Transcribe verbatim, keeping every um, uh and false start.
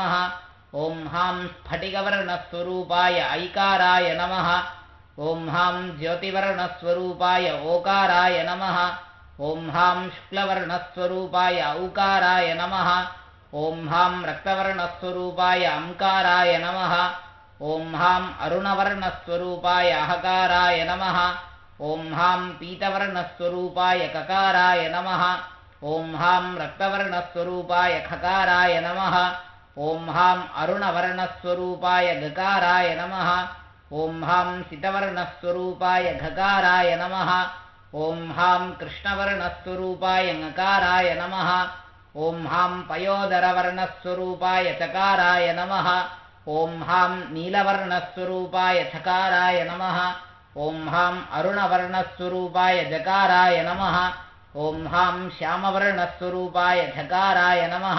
ॐ हां स्फटिकवर्णस्वरूपाय ऐकाराय नमः। ॐ हां ज्योतिवर्णस्वरूपाय ओकाराय नमः। ॐ हां शुक्लवर्णस्वरूपाय औकाराय नमः। ॐ हां रक्तवर्णस्वरूपाय अंकाराय नमः। ॐ हां अरुणवर्णस्वरूपाय अहकाराय नमः। ॐ हां पीतवर्णस्वरूपाय ककाराय नमः। ॐ हां रक्तवर्णस्वरूपाय खकाराय नमः। ॐ हां अरुणवर्णस्वरूपाय गकाराय नमः। ॐ हां सितवर्णस्वरूपाय घकाराय नमः। ॐ हां कृष्णवर्णस्वरूपाय ङकाराय नमः। ॐ हां पयोदरवर्णस्वरूपाय चकाराय नमः। ॐ हां नीलवर्णस्वरूपाय छकाराय नमः। ॐ हां अरुणवर्णस्वरूपाय जकाराय नमः। ॐ हां श्यामवर्णस्वरूपाय झकाराय नमः।